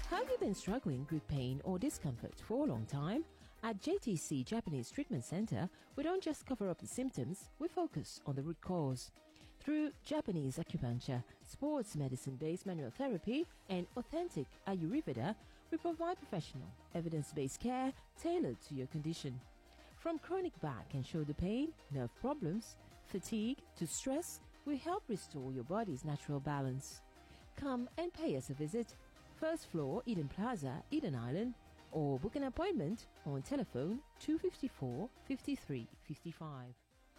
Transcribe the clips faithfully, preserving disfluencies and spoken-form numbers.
Have you been struggling with pain or discomfort for a long time? At J T C Japanese Treatment Center, we don't just cover up the symptoms, we focus on the root cause. Through Japanese acupuncture, sports medicine-based manual therapy, and authentic Ayurveda, we provide professional, evidence-based care tailored to your condition. From chronic back and shoulder pain, nerve problems, fatigue to stress, we help restore your body's natural balance. Come and pay us a visit. First floor, Eden Plaza, Eden Island, or book an appointment on telephone two five four, five three five five.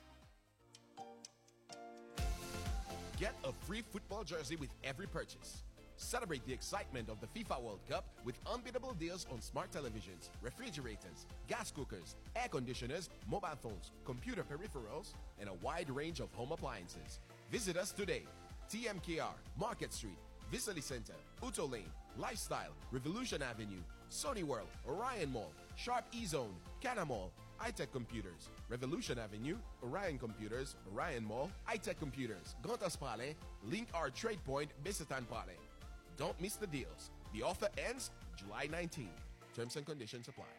Get a free football jersey with every purchase. Celebrate the excitement of the FIFA World Cup with unbeatable deals on smart televisions, refrigerators, gas cookers, air conditioners, mobile phones, computer peripherals, and a wide range of home appliances. Visit us today. T M K R, Market Street, Vicely Center, Uto Lane, Lifestyle, Revolution Avenue, Sony World, Orion Mall, Sharp E-Zone, Cana Mall, iTech Computers, Revolution Avenue, Orion Computers, Orion Mall, iTech Computers, Gontas Pale, Link R Trade Point, Bisetan Pale. Don't miss the deals. The offer ends July nineteenth. Terms and conditions apply.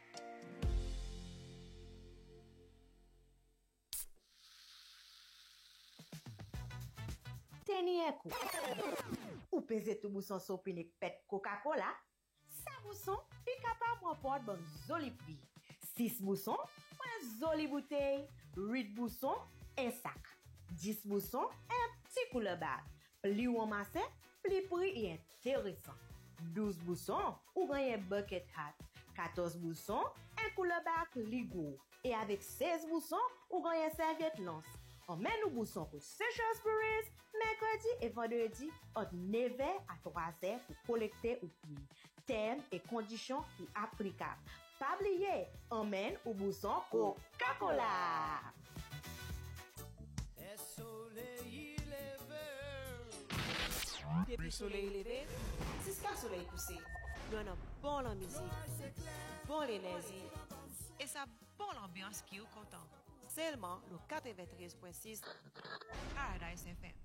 Tenieku. Ou peze tout bousson sopinik pet Coca-Cola? Sa bousson, pi kapab wapot bon zoli pri. six bousson, un zoli bouteille. huit bousson, un sac. dix bousson, un petit couleur bag. Pli ou masse, pli pri et intéressant. douze bousson, ou gagne bucket hat. quatorze bousson, un couleur bag ligo. Et avec seize bousson, ou gagne serviette lance. Emmène nous bousson pour Seychelles Breeze, mercredi et vendredi, entre neuf heures à trois heures pour collecter ou prix. Termes et conditions y applicables. Pas oublier, emmène ou bousson Coca-Cola. Depuis soleil levé, jusqu'à soleil couché, nous avons bon la musique, bon l'énergie, et ça bon l'ambiance qui est content. Seulement le quatre-vingt-treize point six Paradise F M.